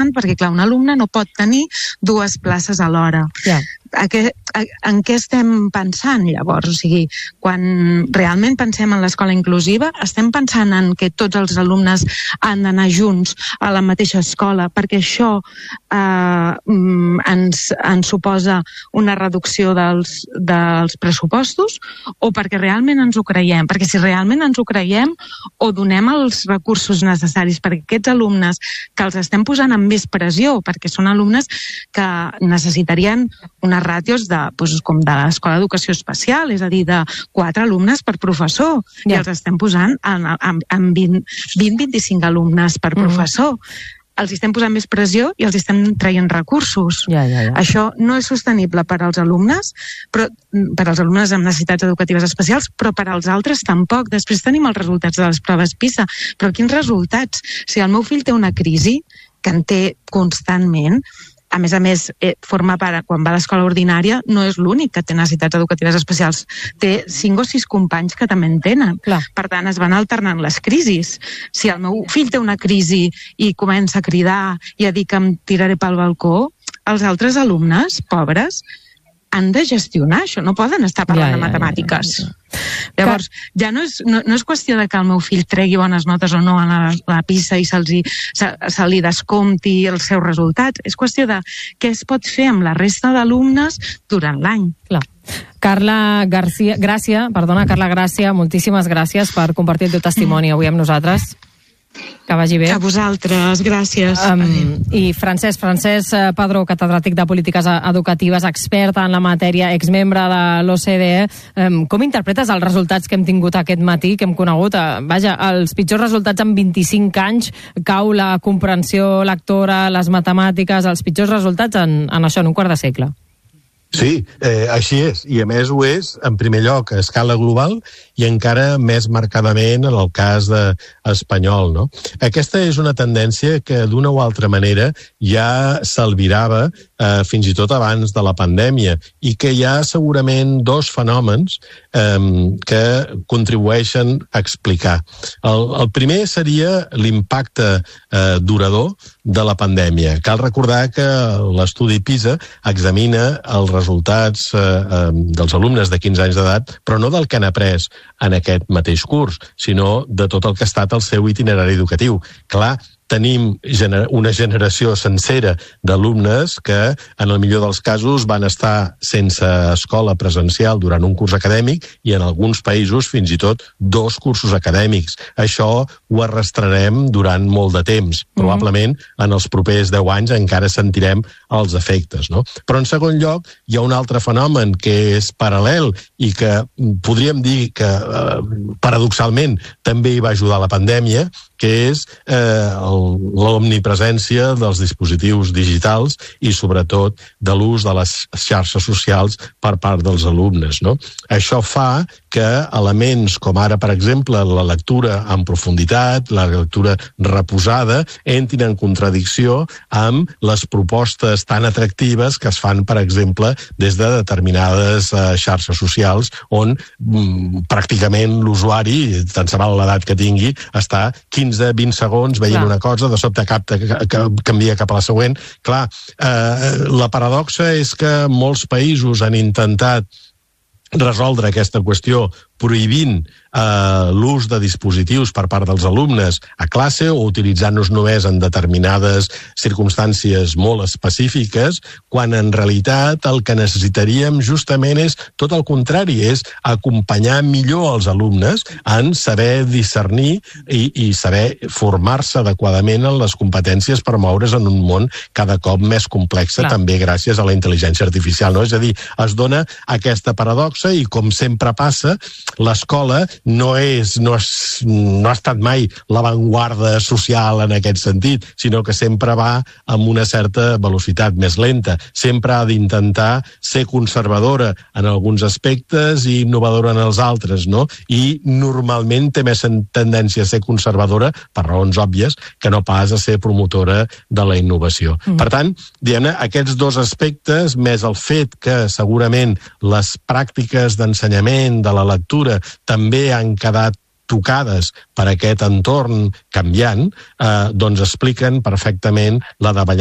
important perquè, clar, un alumne no pot tenir dues places alhora. En què estem pensant, llavors? O sigui, quan realment pensem en l'escola inclusiva, estem pensant en que tots els alumnes han d'anar junts a la mateixa escola, perquè això ens suposa una reducció dels pressupostos, o perquè realment ens ho creiem? Perquè si realment ens ho creiem, o donem els recursos necessaris perquè aquests alumnes que els estem posant amb més pressió, perquè són alumnes que necessitarien unes ràtios com de l'Escola d'Educació Especial, és a dir, de 4 alumnes per professor, i els estem posant amb 20-25 alumnes per professor. Els estem posant més pressió i els estem traient recursos. Això no és sostenible per als alumnes, per als alumnes amb necessitats educatives especials, però per als altres tampoc. Després tenim els resultats de les proves PISA, però quins resultats? Si el meu fill té una crisi, que en té constantment, a més, forma part, quan va a l'escola ordinària, no és l'únic que té necessitats educatives especials. Té 5 o 6 companys que també en tenen. Per tant, es van alternant les crisis. Si el meu fill té una crisi i comença a cridar i a dir que em tiraré pel balcó, els altres alumnes, pobres, han de gestionar això, no poden estar parlant de matemàtiques. Llavors, ja no és qüestió de que el meu fill tregui bones notes o no a la PISA i se li descompti els seus resultats, és qüestió de què es pot fer amb la resta d'alumnes durant l'any. Carla Gràcia, moltíssimes gràcies per compartir el teu testimoni avui amb nosaltres. Que vagi bé. A vosaltres, gràcies. I Francesc Padró, catedràtic de Polítiques Educatives, expert en la matèria, exmembre de l'OCDE. Com interpretes els resultats que hem tingut aquest matí, que hem conegut? Els pitjors resultats en 25 anys, cau la comprensió lectora, les matemàtiques, els pitjors resultats en això, en un quart de segle. Sí, així és, i a més ho és, en primer lloc, a escala global i encara més marcadament en el cas espanyol, no? Aquesta és una tendència que d'una o altra manera ja s'albirava fins i tot abans de la pandèmia i que hi ha segurament 2 fenòmens que contribueixen a explicar. El primer seria l'impacte durador de la pandèmia. Cal recordar que l'estudi PISA examina els resultats dels alumnes de 15 anys d'edat, però no del que han après en aquest mateix curs, sinó de tot el que ha estat el seu itinerari educatiu. Clar, tenim una generació sencera d'alumnes que, en el millor dels casos, van estar sense escola presencial durant un curs acadèmic i en alguns països fins i tot 2 cursos acadèmics. Això ho arrastrarem durant molt de temps. Probablement en els propers 10 anys encara sentirem els efectes, no? Però en segon lloc hi ha un altre fenomen que és paral·lel i que podríem dir que paradoxalment també hi va ajudar la pandèmia, que és l'omnipresència dels dispositius digitals i sobretot de l'ús de les xarxes socials per part dels alumnes, no? Això fa que elements com ara, per exemple, la lectura en profunditat, la lectura reposada, entrin en contradicció amb les propostes tan atractives que es fan, per exemple, des de determinades xarxes socials on pràcticament l'usuari, tant se val l'edat que tingui, està 15-20 segons veient una cosa, de sobte canvia cap a la següent. Clar, la paradoxa és que molts països han intentat resoldre aquesta qüestió prohibint l'ús de dispositius per part dels alumnes a classe o utilitzant-los només en determinades circumstàncies molt específiques, quan en realitat el que necessitaríem justament és tot el contrari, és acompanyar millor els alumnes en saber discernir i saber formar-se adequadament en les competències per moure's en un món cada cop més complex, també gràcies a la intel·ligència artificial, no? És a dir, es dona aquesta paradoxa i, com sempre passa, l'escola no ha estat mai l'avantguarda social en aquest sentit, sinó que sempre va amb una certa velocitat més lenta. Sempre ha d'intentar ser conservadora en alguns aspectes i innovadora en els altres, no? I normalment té més tendència a ser conservadora, per raons òbvies, que no pas a ser promotora de la innovació. Per tant, diguem-ne, aquests 2 aspectes, més el fet que segurament les pràctiques d'ensenyament, de la lectura, també han quedat tocades per aquest entorn canviant, doncs expliquen perfectament la davallada